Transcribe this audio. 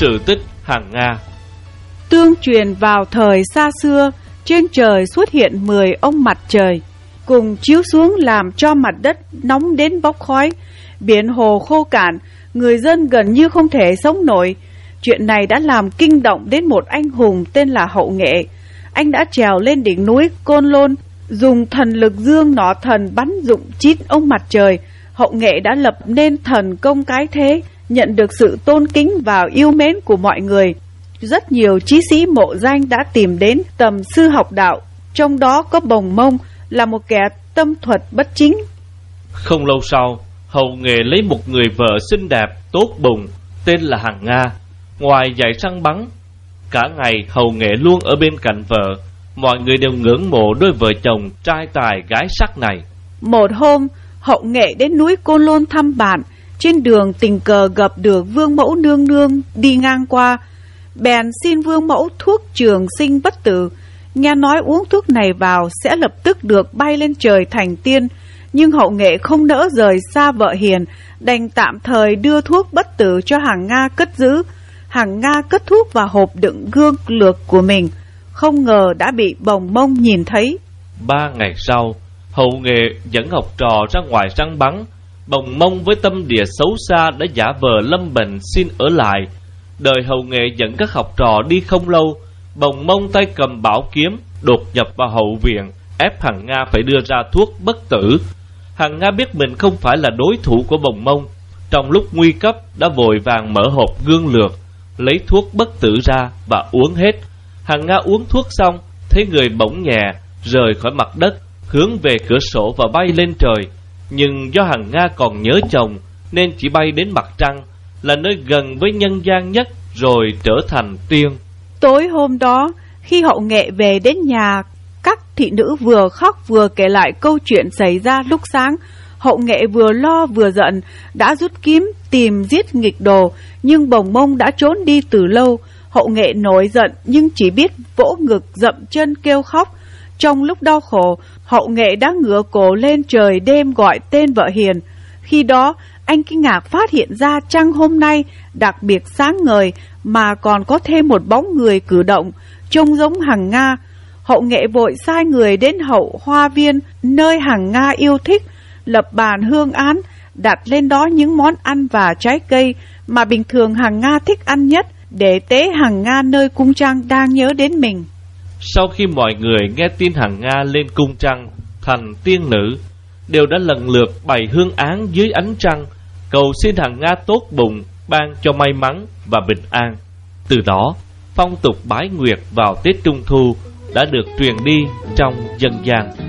Sự tích Hằng Nga. Tương truyền vào thời xa xưa, trên trời xuất hiện 10 ông mặt trời, cùng chiếu xuống làm cho mặt đất nóng đến bốc khói, biển hồ khô cạn, người dân gần như không thể sống nổi. Chuyện này đã làm kinh động đến một anh hùng tên là Hậu Nghệ. Anh đã trèo lên đỉnh núi Côn Lôn, dùng thần lực dương nỏ thần bắn dụng 9 ông mặt trời. Hậu Nghệ đã lập nên thần công cái thế, nhận được sự tôn kính và yêu mến của mọi người. Rất nhiều chí sĩ mộ danh đã tìm đến tầm sư học đạo, trong đó có Bồng Mông là một kẻ tâm thuật bất chính. Không lâu sau, Hậu Nghệ lấy một người vợ xinh đẹp, tốt bụng, tên là Hằng Nga, ngoài dạy săn bắn. Cả ngày Hậu Nghệ luôn ở bên cạnh vợ. Mọi người đều ngưỡng mộ đôi vợ chồng trai tài gái sắc này. Một hôm, Hậu Nghệ đến núi Côn Lôn thăm bạn. Trên đường tình cờ gặp được Vương Mẫu nương nương đi ngang qua, bèn xin Vương Mẫu thuốc trường sinh bất tử. Nghe nói uống thuốc này vào sẽ lập tức được bay lên trời thành tiên. Nhưng Hậu Nghệ không nỡ rời xa vợ hiền, đành tạm thời đưa thuốc bất tử cho Hằng Nga cất giữ. Hằng Nga cất thuốc vào hộp đựng gương lược của mình, không ngờ đã bị Bồng Mông nhìn thấy. 3 ngày sau, Hậu Nghệ dẫn học trò ra ngoài săn bắn. Bồng Mông với tâm địa xấu xa đã giả vờ lâm bệnh xin ở lại. Đời Hậu Nghệ dẫn các học trò đi không lâu, Bồng Mông tay cầm bảo kiếm đột nhập vào hậu viện, ép Hằng Nga phải đưa ra thuốc bất tử. Hằng Nga biết mình không phải là đối thủ của Bồng Mông, trong lúc nguy cấp đã vội vàng mở hộp gương lược, lấy thuốc bất tử ra và uống hết. Hằng Nga uống thuốc xong, thấy người bỗng nhẹ, rời khỏi mặt đất, hướng về cửa sổ và bay lên trời. Nhưng do Hằng Nga còn nhớ chồng nên chỉ bay đến mặt trăng, là nơi gần với nhân gian nhất, rồi trở thành tiên. Tối hôm đó, khi Hậu Nghệ về đến nhà, các thị nữ vừa khóc vừa kể lại câu chuyện xảy ra lúc sáng. Hậu Nghệ vừa lo vừa giận, đã rút kiếm tìm giết nghịch đồ, nhưng Bồng Mông đã trốn đi từ lâu. Hậu Nghệ nổi giận nhưng chỉ biết vỗ ngực dậm chân kêu khóc. Trong lúc đau khổ, Hậu Nghệ đã ngửa cổ lên trời đêm gọi tên vợ hiền. Khi đó, anh kinh ngạc phát hiện ra trăng hôm nay đặc biệt sáng ngời, mà còn có thêm một bóng người cử động, trông giống Hằng Nga. Hậu Nghệ vội sai người đến hậu hoa viên, nơi Hằng Nga yêu thích, lập bàn hương án, đặt lên đó những món ăn và trái cây mà bình thường Hằng Nga thích ăn nhất, để tế Hằng Nga nơi cung trăng đang nhớ đến mình. Sau khi mọi người nghe tin Hằng Nga lên cung trăng thành tiên nữ, đều đã lần lượt bày hương án dưới ánh trăng, cầu xin Hằng Nga tốt bụng, ban cho may mắn và bình an. Từ đó, phong tục bái nguyệt vào Tết Trung Thu đã được truyền đi trong dân gian.